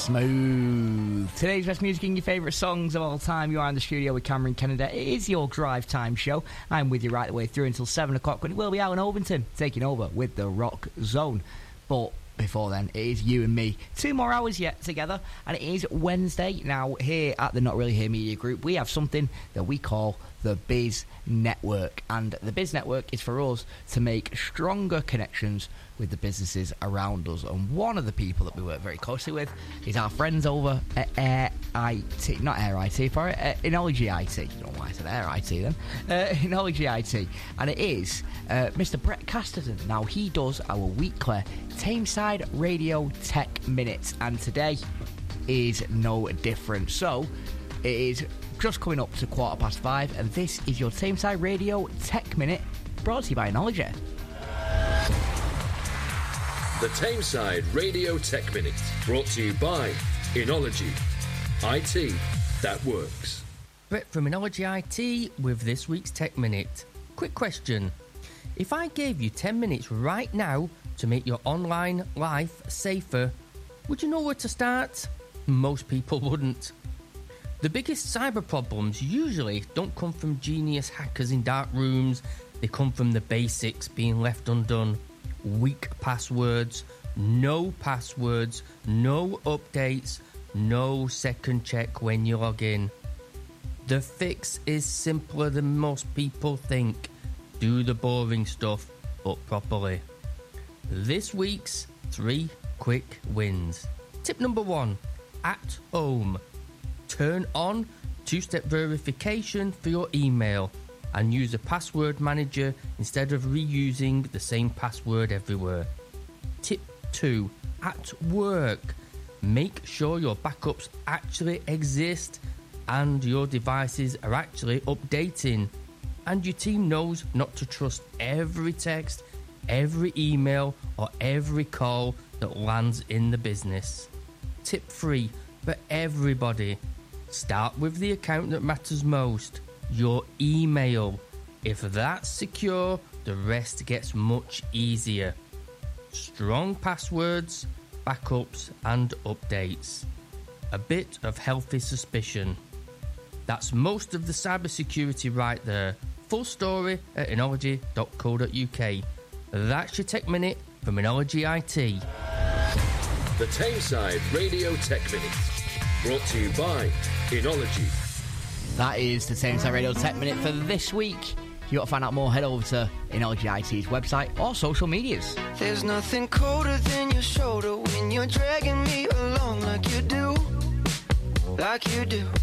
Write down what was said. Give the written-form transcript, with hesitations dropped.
Smooth. Today's best music and your favourite songs of all time. You are in the studio with Cameron Kennedy. It is your drive time show. I'm with you right the way through until 7 o'clock when it will be Alan Ovington taking over with the Rock Zone. But before then, it is you and me. 2 more hours yet together, and it is Wednesday. Now, here at the Not Really Here Media Group, we have something that we call the Biz Network. And the Biz Network is for us to make stronger connections with the businesses around us. And one of the people that we work very closely with is our friends over at Air IT. Not Air IT, Enology IT. I don't know why I said Air IT then. Enology IT. And it is Mr. Brett Casterton. Now, he does our weekly Tameside Radio Tech Minutes. And today is no different. So, it is just coming up to 5:15, and this is your Tameside Radio Tech Minute, brought to you by Enology. The Tameside Radio Tech Minute, brought to you by Enology. IT that works. Brett from Enology IT with this week's Tech Minute. Quick question. If I gave you 10 minutes right now to make your online life safer, would you know where to start? Most people wouldn't. The biggest cyber problems usually don't come from genius hackers in dark rooms. They come from the basics being left undone. Weak passwords, no updates, no second check when you log in. The fix is simpler than most people think. Do the boring stuff, but properly. This week's 3 quick wins. Tip number 1, at home. Turn on 2-step verification for your email and use a password manager instead of reusing the same password everywhere. Tip 2, at work. Make sure your backups actually exist and your devices are actually updating. And your team knows not to trust every text, every email or every call that lands in the business. Tip 3, for everybody. Start with the account that matters most, your email. If that's secure, the rest gets much easier. Strong passwords, backups and updates. A bit of healthy suspicion. That's most of the cybersecurity right there. Full story at enology.co.uk. That's your Tech Minute from Enology IT. The Tameside Radio Tech Minute, brought to you by Enology. That is the Tameside Radio Tech Minute for this week. If you want to find out more, head over to Enology IT's website or social medias. There's nothing colder than your shoulder when you're dragging me along like you do.